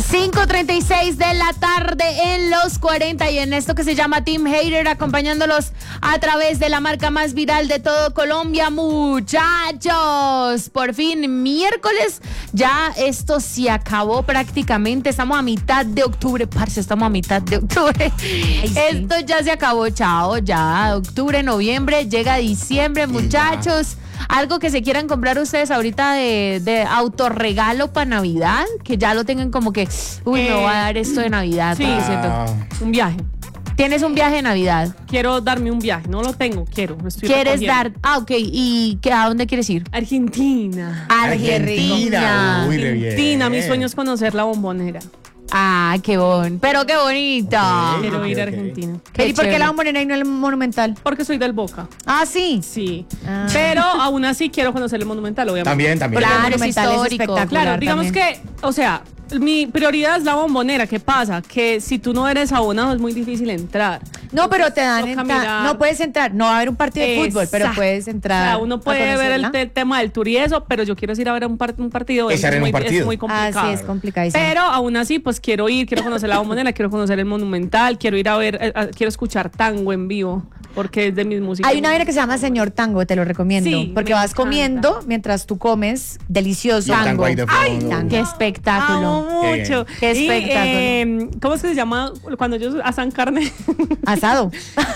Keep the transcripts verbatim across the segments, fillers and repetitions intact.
cinco treinta y seis de la tarde en los cuarenta y en esto que se llama Team Hater, acompañándolos a través de la marca más viral de todo Colombia. Muchachos, por fin miércoles, ya esto se acabó prácticamente, estamos a mitad de octubre, parce, estamos a mitad de octubre. Ay, sí. Esto ya se acabó, chao, ya octubre, noviembre, llega diciembre, muchachos. Algo que se quieran comprar ustedes ahorita de, de autorregalo para Navidad, que ya lo tengan como que, uy, eh, me voy a dar esto de Navidad. Sí, ah. un viaje. ¿Tienes un viaje de Navidad? Quiero darme un viaje, no lo tengo, quiero. Estoy ¿Quieres dar? Ah, ok. ¿Y qué, a dónde quieres ir? Argentina. Argentina. Uy, re bien. Argentina, mi sueño es conocer la Bombonera. Ah, qué bon, pero qué bonito. Okay, quiero ir a Argentina. ¿Y por qué la Bombonera y no el Monumental? Porque soy del Boca. Ah, sí. Sí. Ah. Pero aún así quiero conocer el Monumental, obviamente. También, también. Claro, el Monumental es histórico. Es espectacular. Claro, digamos también. que, o sea, mi prioridad es la Bombonera. ¿Qué pasa? Que si tú no eres abonado es muy difícil entrar. No, pero te dan entrada. No puedes entrar. No va a haber un partido de Exacto. fútbol, pero puedes entrar. O sea, uno puede ver el te tema del tour y eso, pero yo quiero ir a ver un, part un partido. Es, es, muy, un partido. es muy complicado. Ah, sí, es complicadísimo. Pero aún así, pues quiero ir, quiero conocer la Bombonera, quiero conocer el Monumental, quiero ir a ver, a, a, quiero escuchar tango en vivo, porque es de mis músicas. Hay una vaina que se llama Señor Tango, te lo recomiendo. Sí, porque vas encanta. comiendo mientras tú comes, delicioso. Tango. Ay, tango. Qué espectáculo. Amo mucho. Qué espectáculo. Y, eh, ¿cómo es que se llama cuando ellos asan carne? Asado.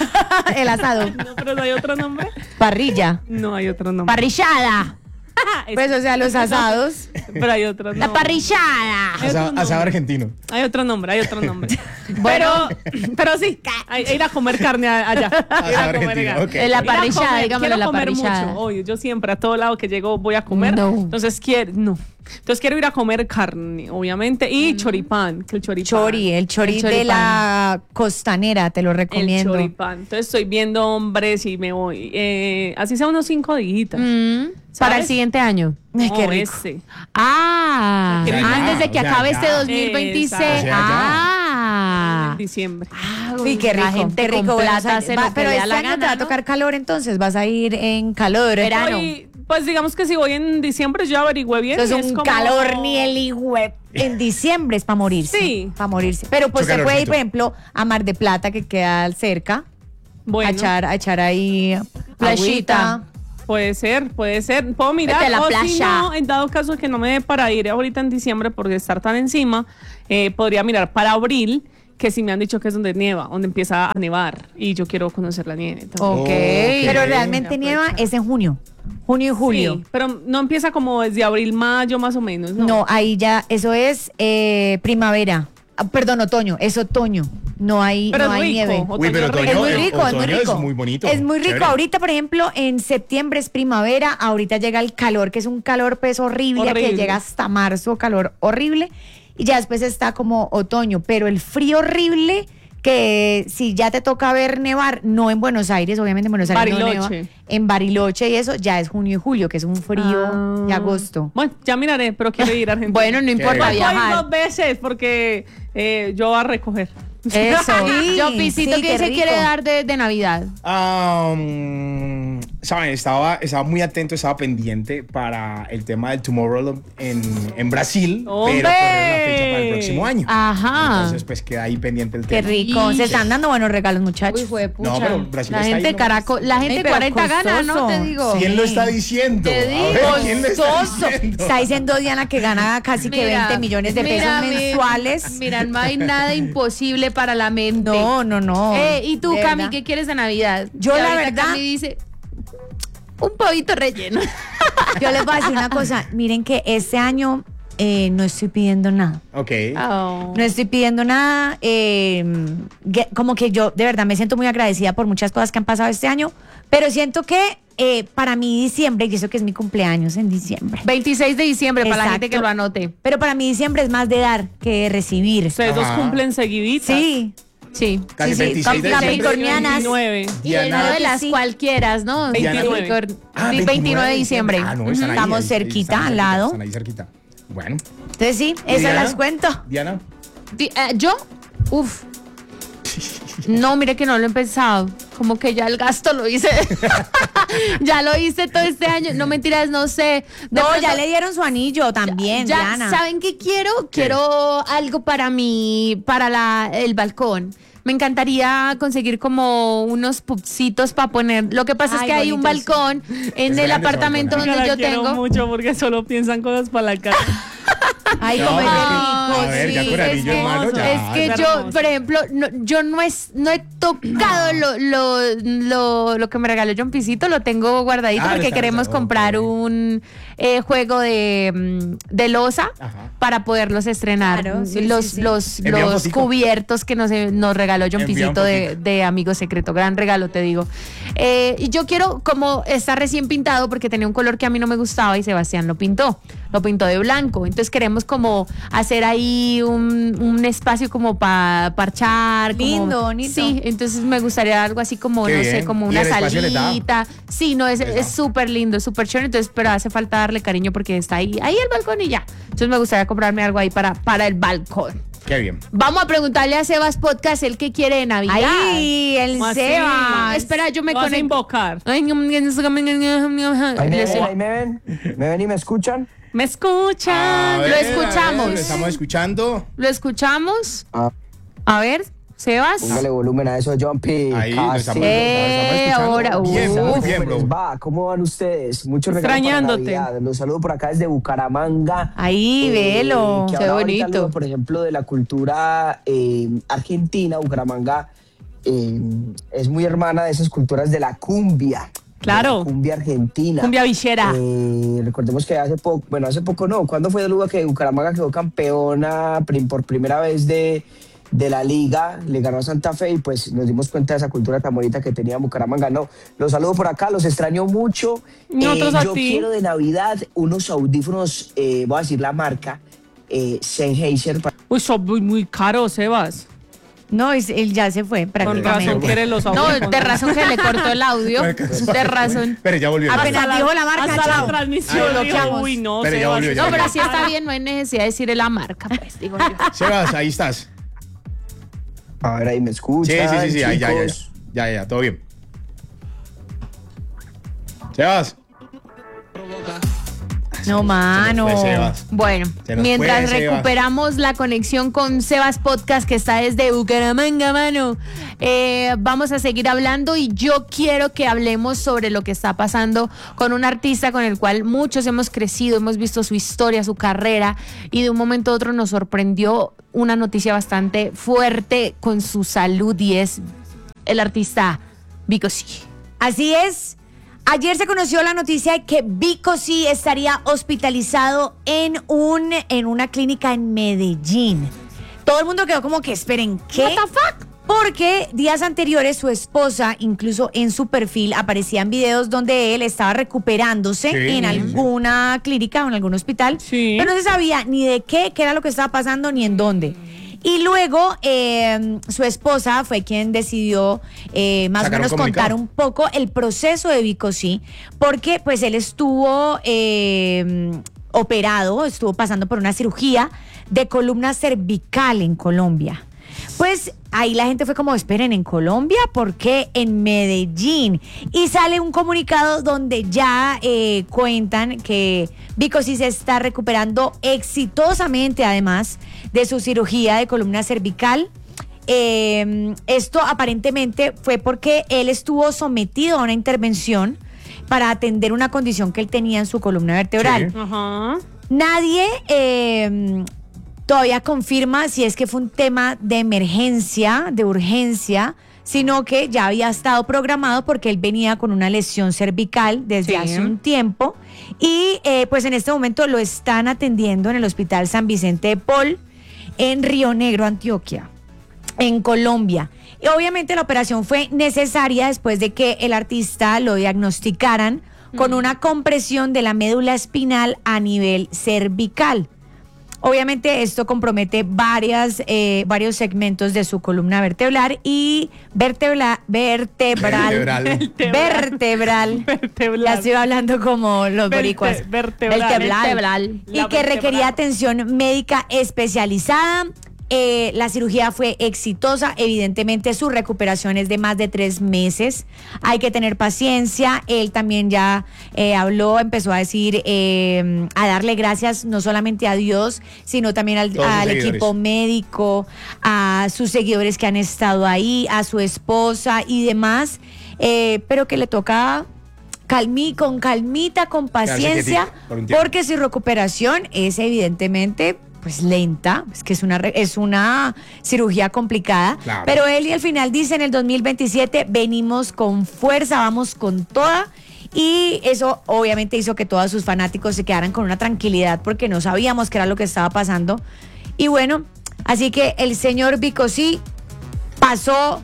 El asado. No, pero no hay otro nombre. Parrilla. No hay otro nombre. Parrillada. Pues, o sea, los asados. Pero hay otro nombre. La parrillada. Asado, asado argentino. Hay otro nombre, hay otro nombre. Bueno, pero sí, a ir a comer carne allá. Asado argentino, okay. La parrillada, digamos, la parrillada. Mucho, obvio, yo siempre a todo lado que llego voy a comer. No. Entonces quiero, no. Entonces quiero ir a comer carne, obviamente, y mm. choripán, que el choripán. Chori, el chori, el choripán de la costanera, te lo recomiendo. El choripán. Entonces estoy viendo hombres y me voy, eh, así sea unos cinco días. Mm. Para el siguiente año. Ay, no, qué rico. Ese. Ah, ya, antes de que ya, acabe ya. este dos mil veintiséis. Ah, en diciembre. Ah, uy, qué rico. La gente rico, con plata hace va, pero este año gana, te va a tocar ¿no? calor, entonces vas a ir en calor. Verano. Hoy, pues digamos que si voy en diciembre yo averigüé bien. Entonces es un como... calor ni el highweb. En diciembre es para morirse. Sí. Para morirse. Pero pues se puede ir, por ejemplo, a Mar de Plata, que queda cerca. Bueno. A echar, a echar ahí playita. Puede ser, puede ser. Puedo mirar. Vete a la o playa. Si no, en dado caso que no me dé para ir ahorita en diciembre porque estar tan encima, eh, podría mirar para abril, que sí me han dicho que es donde nieva, donde empieza a nevar y yo quiero conocer la nieve. Ok, okay. Pero realmente nieva es en junio. Junio y julio. Sí, pero no empieza como desde abril, mayo más o menos, ¿no? No, ahí ya, eso es eh, primavera. Ah, perdón, otoño, es otoño. No hay, pero no es hay rico, nieve. Uy, pero otoño, es muy rico, otoño es muy rico. Es muy bonito. Es muy rico. Chévere. Ahorita, por ejemplo, en septiembre es primavera, ahorita llega el calor, que es un calor pues horrible, horrible. que llega hasta marzo, calor horrible. Y ya después está como otoño, pero el frío horrible que si ya te toca ver nevar, no en Buenos Aires, obviamente en Buenos Aires Bariloche. no neva, en Bariloche y eso ya es junio y julio, que es un frío ah. de agosto. Bueno, ya miraré, pero quiero ir a Argentina. Bueno, no importa viajar. dos veces porque eh, yo voy a recoger. Eso. Sí, yo, Pisito, sí, ¿qué se rico. quiere dar de, de Navidad? Um, Saben, estaba, estaba muy atento, estaba pendiente para el tema del Tomorrowland en, en Brasil, ¡Hombre! pero corre una fecha para el próximo año. Ajá. Entonces, pues queda ahí pendiente el Qué tema. rico. Y... Se están dando buenos regalos, muchachos. Uy, fue pucha. No, pero Brasil la está gente ahí, caraco, la gente Ey, cuarenta gana, ¿no? Te digo. ¿Quién lo está diciendo? Te digo, a ver, ¿quién lo está diciendo? Está diciendo Diana que gana casi que mira, veinte millones de pesos mira, mensuales. Mira, no hay nada imposible para la mente. No, no, no. Eh, ¿Y tú, Cami, qué quieres de Navidad? Yo, la verdad. Cami dice, un poquito relleno. Yo les voy a decir una cosa. Miren que este año eh, no estoy pidiendo nada. Ok. Oh. No estoy pidiendo nada. Eh, como que yo, de verdad, me siento muy agradecida por muchas cosas que han pasado este año. Pero siento que eh, para mí diciembre, y eso que es mi cumpleaños en diciembre. veintiséis de diciembre, Exacto. para la gente que lo anote. Pero para mí diciembre es más de dar que de recibir. Ustedes dos cumplen seguiditas. Sí. Sí, Casi sí, veintiséis sí. de Capricornianas. veintinueve. Y el de las sí. cualquieras, ¿no? veintinueve. Ah, veintinueve de diciembre. Ah, no, están ahí, Estamos ahí, cerquita, están al lado. Están ahí cerquita. Bueno. Entonces sí, eso las cuento. Diana. Di, uh, yo, uff. No, mire que no lo he pensado. Como que ya el gasto lo hice. Ya lo hice todo este año. No mentiras, no sé. De No, pronto- ya le dieron su anillo también, ya, Diana. ¿saben qué quiero? Quiero algo para mi, para la, el balcón. Me encantaría conseguir como unos pupsitos para poner. Lo que pasa Ay, es que hay un bonito, balcón en Es el grande ese apartamento balcón, donde la yo quiero tengo. mucho porque solo piensan cosas para la casa. Ay, No, como es de pero es que- rico. a ver, ya sí. con anillo que- en mano, ya. Es que Es yo, hermoso. por ejemplo, no, yo no es, no he tocado lo, lo, lo, lo que me regaló John Pisito, lo tengo guardadito Ah, lo porque está queremos guardado, comprar ok. un eh, juego de, mm, de loza Ajá. para poderlos estrenar. Claro, sí, los sí, sí. los, Envía los fotico. cubiertos que nos, nos regaló John Envía un Pisito de, fotico. de Amigo Secreto. Gran regalo, te digo. Eh, y yo quiero, como está recién pintado, porque tenía un color que a mí no me gustaba y Sebastián lo pintó. Lo pintó de blanco. Entonces queremos como hacer ahí un, un espacio como para parchar. como- Lindo, bonito. Sí, entonces me gustaría algo así como, Qué no sé, bien. como ¿Y una el espacio les da? salita. Sí, no, es Les da. es súper lindo, súper chévere. Entonces, pero hace falta darle cariño porque está ahí, ahí el balcón y ya. Entonces me gustaría comprarme algo ahí para, para el balcón. Qué bien. Vamos a preguntarle a Sebas Podcast el que quiere de Navidad. Ay, el ¿Cómo así? Sebas. Espera, yo me Lo vas a conecto. invocar. Ay, Ahí me le- ven, ahí me ven. ¿Me ven y me escuchan? ¿Me escuchan? A ver, Lo a escuchamos. ver, lo estamos escuchando. ¿Lo escuchamos? Ah, A ver, Sebas. póngale volumen a eso, Jumpy. Ahí, lo Casi. estamos, Eh, lo estamos escuchando. ahora, Bien, uf. muy ¿Cómo bien, les bro. va? ¿Cómo van ustedes? Muchos regalos para Extrañándote. Navidad. Los saludo por acá desde Bucaramanga. Ahí, Eh, velo. que Qué hablaba ahorita, bonito. lo, por ejemplo, de la cultura eh, argentina. Bucaramanga eh, es muy hermana de esas culturas de la cumbia. Claro. De la cumbia argentina. Cumbia villera. Eh, recordemos que hace poco, bueno, hace poco no, ¿cuándo fue Luga que Bucaramanga quedó campeona prim- por primera vez de, de la liga? Le ganó a Santa Fe y pues nos dimos cuenta de esa cultura tan bonita que tenía Bucaramanga. No, los saludo por acá, los extraño mucho. Nosotros a yo ti. quiero de Navidad unos audífonos, eh, voy a decir la marca, eh, Sennheiser. para- Uy, son muy, muy caros, Sebas. No, es- él ya se fue Con prácticamente. razón quiere los No, audífonos. de razón que le cortó el audio. De razón. Pero ya volvió. Apenas Hasta dijo la marca, hasta chao. la transmisión. Lo dijo, bloqueamos. Uy, no, Pero ya Sebas, volvió, ya No, pero volvió. si está bien, no hay necesidad de decirle la marca, pues, digo yo. Sebas, ahí estás. A ver, ahí me Sí, escuchan, sí, sí, sí, ahí, ya, ya, ya. chicos. Ya, ya, todo bien. Sebas. No, mano. Pues Sebas. Bueno, Se nos mientras fue, Sebas. recuperamos la conexión con Sebas Podcast, que está desde Bucaramanga, mano, eh, vamos a seguir hablando y yo quiero que hablemos sobre lo que está pasando con un artista con el cual muchos hemos crecido, hemos visto su historia, su carrera, y de un momento a otro nos sorprendió una noticia bastante fuerte con su salud, y es el artista Vico C. Así es. Ayer se conoció la noticia de que Vico C estaría hospitalizado en, un, en una clínica en Medellín. Todo el mundo quedó como que, esperen, ¿qué? What the fuck? Porque días anteriores su esposa, incluso en su perfil, aparecían videos donde él estaba recuperándose Sí, en sí, alguna clínica o en algún hospital. Sí. Pero no se sabía ni de qué, qué era lo que estaba pasando, ni en dónde. Y luego eh, su esposa fue quien decidió eh, más o Sacar un menos comunicado. contar un poco el proceso de Vico C, porque pues él estuvo eh, operado, estuvo pasando por una cirugía de columna cervical en Colombia. Pues ahí la gente fue como, esperen, ¿en Colombia? ¿Por qué en Medellín? Y sale un comunicado donde ya eh, cuentan que Vico C se está recuperando exitosamente, además de su cirugía de columna cervical. Eh, esto aparentemente fue porque él estuvo sometido a una intervención para atender una condición que él tenía en su columna vertebral. Sí. Ajá. Nadie eh, todavía confirma si es que fue un tema de emergencia, de urgencia, sino que ya había estado programado porque él venía con una lesión cervical desde Sí. hace un tiempo y eh, pues en este momento lo están atendiendo en el Hospital San Vicente de Paul en Río Negro, Antioquia, en Colombia. Y obviamente la operación fue necesaria después de que el artista lo diagnosticaran con una compresión de la médula espinal a nivel cervical. Obviamente esto compromete varias, eh, varios segmentos de su columna vertebral y vertebra, vertebral, Vertebral. vertebral. Vertebral. Ya estoy hablando como los Verte- boricuas. vertebral. Vertebral. Vertebral. Y La que vertebral. requería atención médica especializada. eh, la cirugía fue exitosa. Evidentemente su recuperación es de más de tres meses. Hay que tener paciencia. Él también ya eh, habló, empezó a decir, eh, a darle gracias no solamente a Dios, sino también al, Todos sus al seguidores. equipo médico, a sus seguidores que han estado ahí, a su esposa y demás, eh, pero que le toca calmi, con calmita, con paciencia, quietito por un tiempo. porque su recuperación es evidentemente pues lenta, es que es una, re- es una cirugía complicada, Claro. pero él y al final dice en el dos mil veintisiete venimos con fuerza, vamos con toda. Y eso obviamente hizo que todos sus fanáticos se quedaran con una tranquilidad porque no sabíamos qué era lo que estaba pasando. Y bueno, así que el señor Vico sí pasó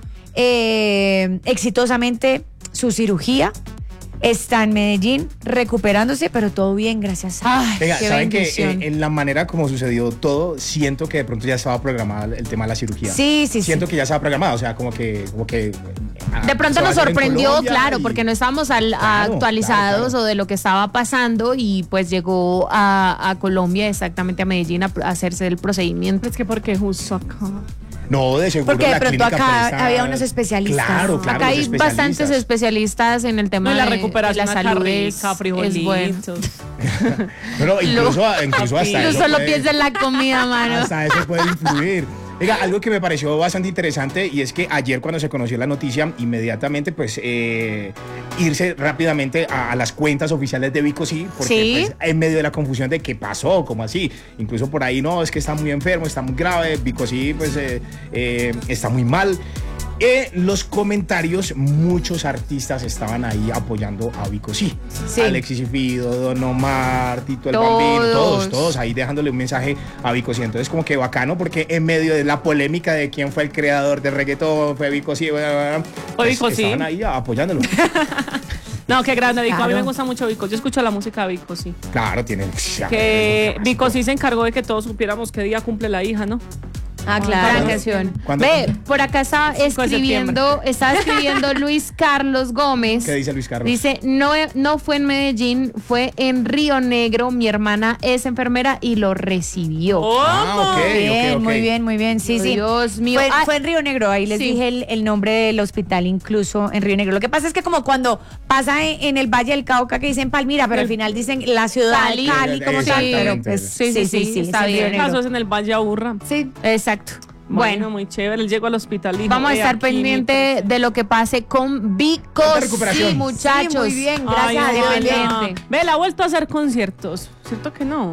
eh, exitosamente su cirugía. Está en Medellín recuperándose, pero todo bien, gracias a Ay, Venga, qué ¿saben que bendición. eh, en la manera como sucedió todo, siento que de pronto ya estaba programado el tema de la cirugía? Sí, sí, Siento sí. que ya estaba programado, o sea, como que... Como que ah, De pronto se va a nos hacer en sorprendió, Colombia claro, y- porque no estábamos al- Claro, actualizados claro, claro. o de lo que estaba pasando y pues llegó a, a Colombia, exactamente a Medellín, a, pr- a hacerse el procedimiento. Es que porque justo acá. No, de seguro Porque de la pronto clínica acá presta- había unos especialistas. Claro, claro. Acá hay los especialistas. bastantes especialistas en el tema No, y la de- recuperación de la acá salud. rica, es- es bueno. frijolitos. Pero incluso, incluso hasta Tú eso solo puede- piensa en la comida, mano. Hasta eso puede influir. Oiga, algo que me pareció bastante interesante y es que ayer cuando se conoció la noticia, inmediatamente pues eh, irse rápidamente a, a las cuentas oficiales de Vico sí, porque Sí. pues, en medio de la confusión de qué pasó, cómo así, incluso por ahí no, es que está muy enfermo, está muy grave, Vico sí pues eh, eh, está muy mal. En los comentarios muchos artistas estaban ahí apoyando a Vico sí. Sí. Alexis y Fido, Don Omar, Tito el Todos. Bambino, todos, todos ahí dejándole un mensaje a Vico sí. Entonces como que bacano porque en medio de la polémica de quién fue el creador del reggaetón, fue Vico sí, bla, bla, bla, pues, Vico Sí. estaban ahí apoyándolo. No, qué grande, Vico. A mí Claro. me gusta mucho Vico. Yo escucho la música de Vico, sí. Claro, tienen... Que Vico sí se encargó de que todos supiéramos qué día cumple la hija, ¿no? Ah, Gran claro. canción. ¿Cuándo? Ve, por acá estaba cinco de escribiendo, estaba escribiendo Luis Carlos Gómez. ¿Qué dice Luis Carlos? Dice, no, no fue en Medellín, fue en Río Negro. Mi hermana es enfermera y lo recibió. Ah, ok, Bien, ok, ok. muy bien, muy bien. Sí, sí. Dios mío. Fue, Ah, fue en Río Negro, ahí les sí. dije el, el nombre del hospital, incluso en Río Negro. Lo que pasa es que como cuando pasa en, en el Valle del Cauca que dicen Palmira, pero al final dicen la ciudad Cali. Cali, como tal, pero Exactamente. pues Sí, sí, sí, está es en Río bien. Negro. Caso es en el Valle Aburra. Sí, exacto. Bueno, Bueno, muy chévere. Él llegó al hospital y dijo, vamos a "He estar aquí mi pendiente de lo que pase con Vico. Pronta recuperación. Sí, muchachos. Sí, muy bien, Ay, gracias a Dios. ojalá. pendiente. Ve, él ha vuelto a hacer conciertos. ¿Cierto que no?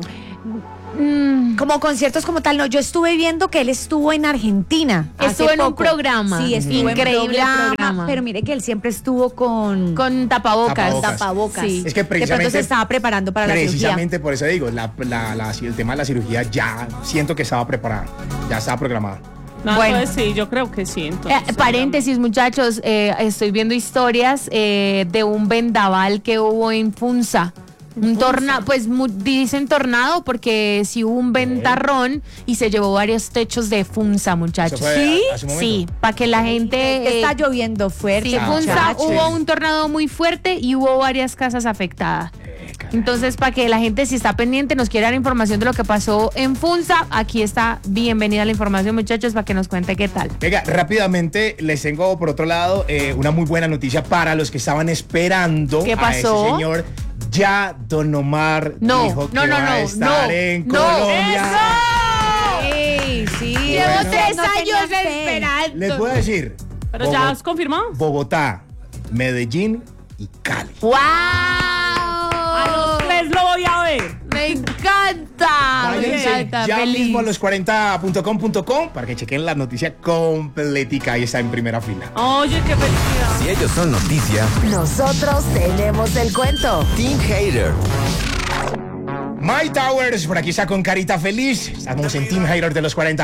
Mm, Como conciertos como tal, no. Yo estuve viendo que él estuvo en Argentina. Estuvo hace en un poco. programa. Sí, estuvo Increíble en el programa. Pero mire que él siempre estuvo con, con tapabocas. Tapabocas. tapabocas. Sí. Es que De pronto precisamente- se estaba preparando para la cirugía. Precisamente por eso digo, la, la- la- el tema de la cirugía ya siento que estaba preparada, ya estaba programada. No, Bueno. entonces sí, yo creo que sí. Eh, Entonces, paréntesis, muchachos, eh, estoy viendo historias eh, de un vendaval que hubo en Funza. Un tornado, pues mu- dicen tornado porque sí hubo un ventarrón y se llevó varios techos de Funza, muchachos. Eso fue ¿Sí? hace un momento. Sí, para que la gente... Está eh, lloviendo fuerte. sí, Ah, Funza muchachos. hubo un tornado muy fuerte y hubo varias casas afectadas. Entonces, para que la gente, si está pendiente, nos quiera dar información de lo que pasó en Funza, aquí está bienvenida la información, muchachos, para que nos cuente qué tal. Venga, rápidamente les tengo por otro lado eh, una muy buena noticia para los que estaban esperando ¿Qué a pasó? ese señor. Ya Don Omar No, dijo no, que no, va no, a estar no, en no. Colombia. Sí, sí. Llevo Bueno. tres No años tenías fe. esperando. Les voy a decir. ¿Pero ya Bogo- has confirmado? Bogotá, Medellín y Cali. ¡Wow! A los tres lo voy a ver. Me encanta. Me Váyanse encanta. ya feliz. mismo a los cuarenta punto com punto com para que chequen la noticia completica. Ahí está en primera fila. Oye, qué felicidad. Si ellos son noticia, Nosotros tenemos el cuento. Team Hater. My Towers, por aquí está con carita feliz. Estamos en Team Hater de los cuarenta.